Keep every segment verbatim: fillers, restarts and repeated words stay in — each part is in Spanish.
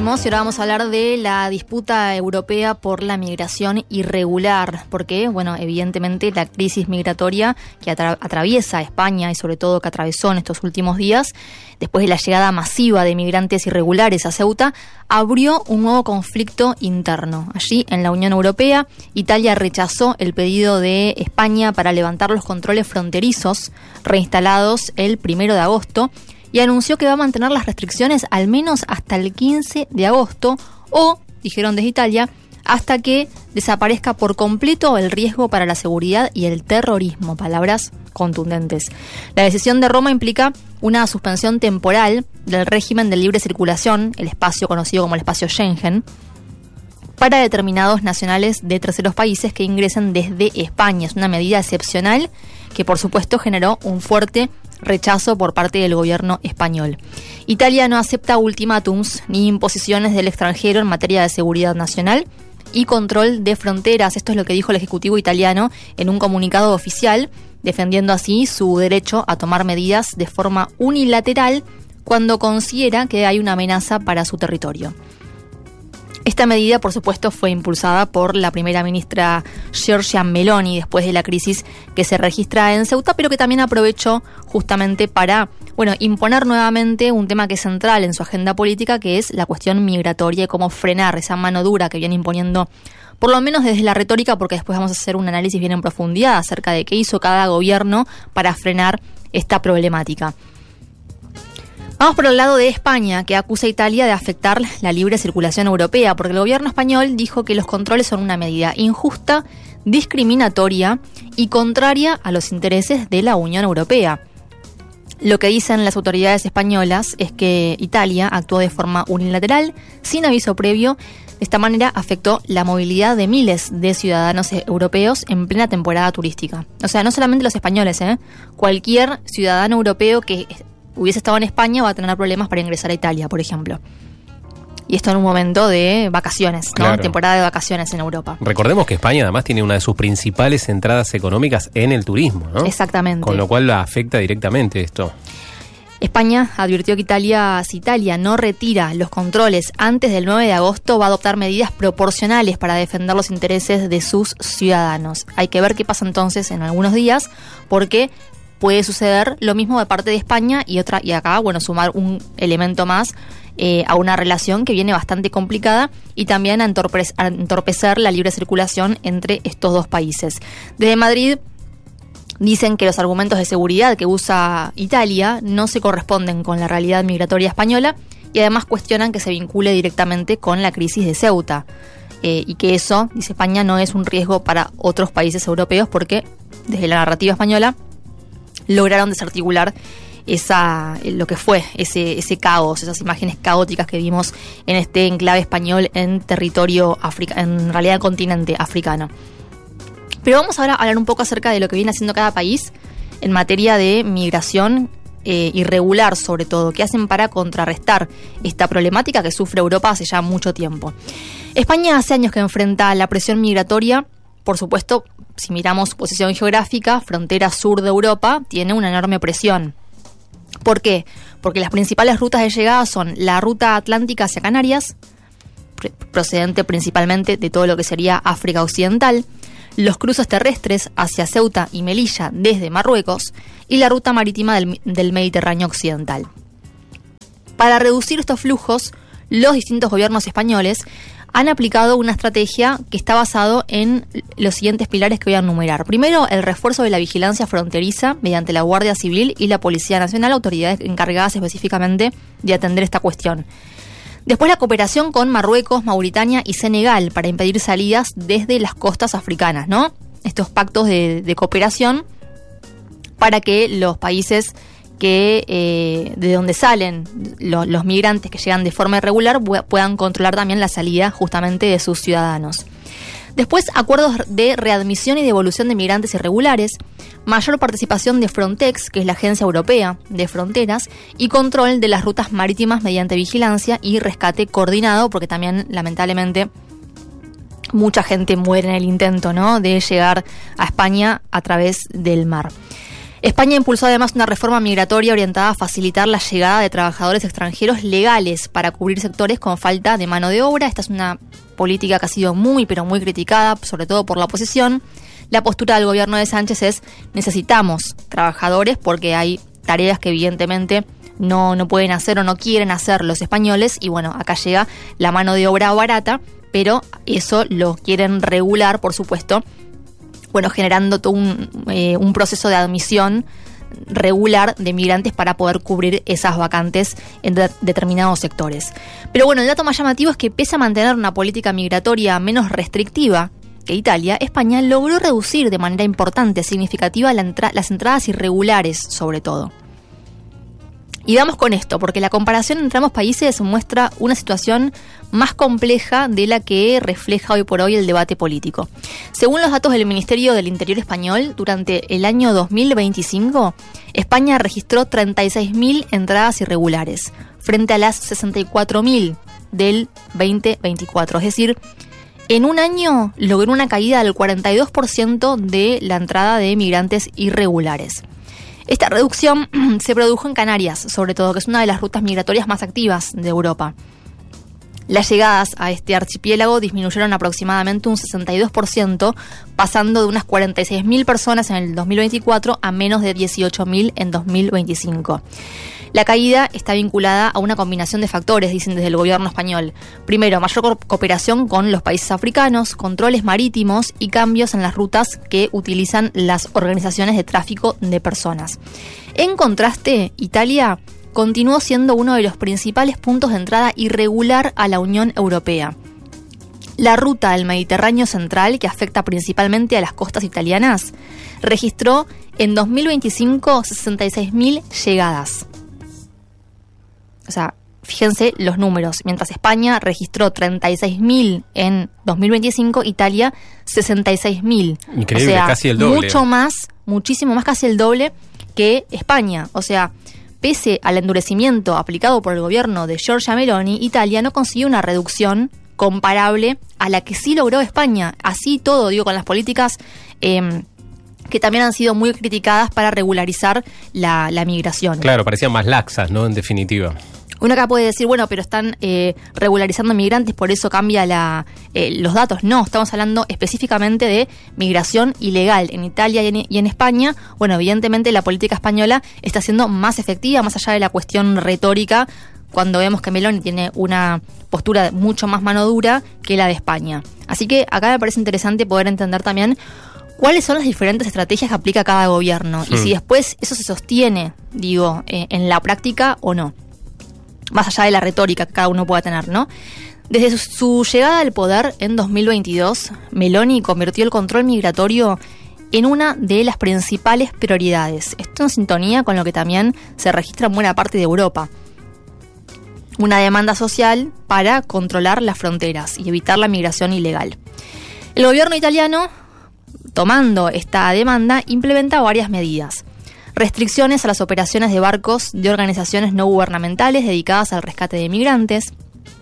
Seguimos y ahora vamos a hablar de la disputa europea por la migración irregular, porque, bueno, evidentemente la crisis migratoria que atra- atraviesa España y sobre todo que atravesó en estos últimos días, después de la llegada masiva de migrantes irregulares a Ceuta, abrió un nuevo conflicto interno. Allí, en la Unión Europea, Italia rechazó el pedido de España para levantar los controles fronterizos reinstalados el primero de agosto, y anunció que va a mantener las restricciones al menos hasta el quince de agosto o, dijeron desde Italia, hasta que desaparezca por completo el riesgo para la seguridad y el terrorismo. Palabras contundentes. La decisión de Roma implica una suspensión temporal del régimen de libre circulación, el espacio conocido como el espacio Schengen, para determinados nacionales de terceros países que ingresen desde España. Es una medida excepcional que, por supuesto, generó un fuerte rechazo por parte del gobierno español. Italia no acepta ultimátums ni imposiciones del extranjero en materia de seguridad nacional y control de fronteras. Esto es lo que dijo el Ejecutivo italiano en un comunicado oficial, defendiendo así su derecho a tomar medidas de forma unilateral cuando considera que hay una amenaza para su territorio. Esta medida, por supuesto, fue impulsada por la primera ministra Giorgia Meloni después de la crisis que se registra en Ceuta, pero que también aprovechó justamente para, bueno, imponer nuevamente un tema que es central en su agenda política, que es la cuestión migratoria y cómo frenar esa mano dura que viene imponiendo, por lo menos desde la retórica, porque después vamos a hacer un análisis bien en profundidad acerca de qué hizo cada gobierno para frenar esta problemática. Vamos por el lado de España, que acusa a Italia de afectar la libre circulación europea, porque el gobierno español dijo que los controles son una medida injusta, discriminatoria y contraria a los intereses de la Unión Europea. Lo que dicen las autoridades españolas es que Italia actuó de forma unilateral, sin aviso previo. De esta manera afectó la movilidad de miles de ciudadanos europeos en plena temporada turística. O sea, no solamente los españoles, ¿eh? Cualquier ciudadano europeo que hubiese estado en España va a tener problemas para ingresar a Italia, por ejemplo. Y esto en un momento de vacaciones, ¿no? Claro. Temporada de vacaciones en Europa. Recordemos que España además tiene una de sus principales entradas económicas en el turismo, ¿no? Exactamente. Con lo cual la afecta directamente esto. España advirtió que Italia, si Italia no retira los controles antes del nueve de agosto, va a adoptar medidas proporcionales para defender los intereses de sus ciudadanos. Hay que ver qué pasa entonces en algunos días, porque puede suceder lo mismo de parte de España y otra y acá, bueno, sumar un elemento más eh, a una relación que viene bastante complicada y también a entorpe- a entorpecer la libre circulación entre estos dos países. Desde Madrid dicen que los argumentos de seguridad que usa Italia no se corresponden con la realidad migratoria española y además cuestionan que se vincule directamente con la crisis de Ceuta eh, y que eso, dice España, no es un riesgo para otros países europeos porque desde la narrativa española lograron desarticular esa lo que fue ese ese caos, esas imágenes caóticas que vimos en este enclave español en territorio africano, en realidad continente africano. Pero vamos ahora a hablar un poco acerca de lo que viene haciendo cada país en materia de migración eh, irregular, sobre todo, qué hacen para contrarrestar esta problemática que sufre Europa hace ya mucho tiempo. España hace años que enfrenta la presión migratoria. Por supuesto, si miramos su posición geográfica, frontera sur de Europa, tiene una enorme presión. ¿Por qué? Porque las principales rutas de llegada son la ruta atlántica hacia Canarias, procedente principalmente de todo lo que sería África Occidental, los cruces terrestres hacia Ceuta y Melilla desde Marruecos y la ruta marítima del, del Mediterráneo Occidental. Para reducir estos flujos, los distintos gobiernos españoles han aplicado una estrategia que está basado en los siguientes pilares que voy a enumerar. Primero, el refuerzo de la vigilancia fronteriza mediante la Guardia Civil y la Policía Nacional, autoridades encargadas específicamente de atender esta cuestión. Después, la cooperación con Marruecos, Mauritania y Senegal para impedir salidas desde las costas africanas, ¿no? Estos pactos de, de cooperación para que los países que eh, de donde salen lo, los migrantes que llegan de forma irregular puedan controlar también la salida justamente de sus ciudadanos. Después, acuerdos de readmisión y devolución de migrantes irregulares, mayor participación de Frontex, que es la Agencia Europea de Fronteras, y control de las rutas marítimas mediante vigilancia y rescate coordinado, porque también, lamentablemente, mucha gente muere en el intento, ¿no?, de llegar a España a través del mar. España impulsó además una reforma migratoria orientada a facilitar la llegada de trabajadores extranjeros legales para cubrir sectores con falta de mano de obra. Esta es una política que ha sido muy, pero muy criticada, sobre todo por la oposición. La postura del gobierno de Sánchez es: necesitamos trabajadores porque hay tareas que evidentemente no, no pueden hacer o no quieren hacer los españoles, y bueno, acá llega la mano de obra barata, pero eso lo quieren regular, por supuesto, bueno, generando todo un, eh, un proceso de admisión regular de migrantes para poder cubrir esas vacantes en de- determinados sectores. Pero bueno, el dato más llamativo es que pese a mantener una política migratoria menos restrictiva que Italia, España logró reducir de manera importante, significativa, la entra- las entradas irregulares, sobre todo. Y vamos con esto, porque la comparación entre ambos países muestra una situación más compleja de la que refleja hoy por hoy el debate político. Según los datos del Ministerio del Interior español, durante el año dos mil veinticinco, España registró treinta y seis mil entradas irregulares, frente a las sesenta y cuatro mil del veinte veinticuatro. Es decir, en un año logró una caída del cuarenta y dos por ciento de la entrada de migrantes irregulares. Esta reducción se produjo en Canarias, sobre todo, que es una de las rutas migratorias más activas de Europa. Las llegadas a este archipiélago disminuyeron aproximadamente un sesenta y dos por ciento, pasando de unas cuarenta y seis mil personas en el dos mil veinticuatro a menos de dieciocho mil en dos mil veinticinco. La caída está vinculada a una combinación de factores, dicen desde el gobierno español. Primero, mayor co- cooperación con los países africanos, controles marítimos y cambios en las rutas que utilizan las organizaciones de tráfico de personas. En contraste, Italia continuó siendo uno de los principales puntos de entrada irregular a la Unión Europea. La ruta del Mediterráneo central, que afecta principalmente a las costas italianas, registró en dos mil veinticinco sesenta y seis mil llegadas. O sea, fíjense los números. Mientras España registró treinta y seis mil en dos mil veinticinco, Italia sesenta y seis mil. Increíble, o sea, casi el doble. Mucho más, muchísimo más, casi el doble que España. O sea, pese al endurecimiento aplicado por el gobierno de Giorgia Meloni, Italia no consiguió una reducción comparable a la que sí logró España. Así todo, digo, con las políticas eh, que también han sido muy criticadas para regularizar la, la migración. Claro, parecían más laxas, ¿no? En definitiva. Uno acá puede decir, bueno, pero están eh, regularizando migrantes, por eso cambia la, eh, los datos. No, estamos hablando específicamente de migración ilegal en Italia y en, y en España. Bueno, evidentemente la política española está siendo más efectiva, más allá de la cuestión retórica, cuando vemos que Meloni tiene una postura mucho más mano dura que la de España. Así que acá me parece interesante poder entender también cuáles son las diferentes estrategias que aplica cada gobierno sí. y si después eso se sostiene, digo, eh, en la práctica o no. Más allá de la retórica que cada uno pueda tener, ¿no? Desde su, su llegada al poder en dos mil veintidós, Meloni convirtió el control migratorio en una de las principales prioridades. Esto en sintonía con lo que también se registra en buena parte de Europa. Una demanda social para controlar las fronteras y evitar la migración ilegal. El gobierno italiano, tomando esta demanda, implementa varias medidas. Restricciones a las operaciones de barcos de organizaciones no gubernamentales dedicadas al rescate de migrantes.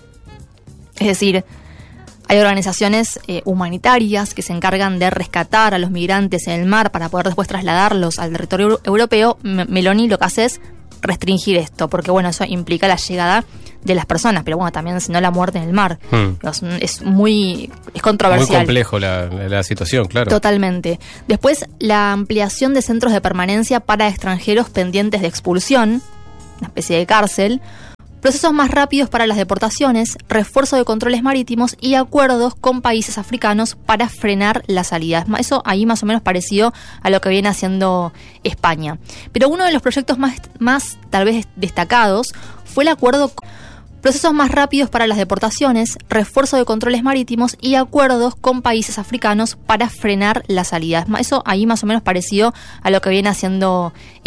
Es decir, hay organizaciones eh, humanitarias que se encargan de rescatar a los migrantes en el mar para poder después trasladarlos al territorio europeo. M- Meloni lo que hace es restringir esto, porque bueno, eso implica la llegada de las personas, pero bueno, también si no la muerte en el mar. Hmm. Es, es muy es controversial. Muy complejo la, la situación, claro. Totalmente. Después, la ampliación de centros de permanencia para extranjeros pendientes de expulsión, una especie de cárcel, procesos más rápidos para las deportaciones, refuerzo de controles marítimos y acuerdos con países africanos para frenar las salidas. Eso ahí más o menos parecido a lo que viene haciendo España. Pero uno de los proyectos más, más tal vez destacados fue el acuerdo procesos más rápidos para las deportaciones, refuerzo de controles marítimos y acuerdos con países africanos para frenar las salidas. Eso ahí más o menos parecido a lo que viene haciendo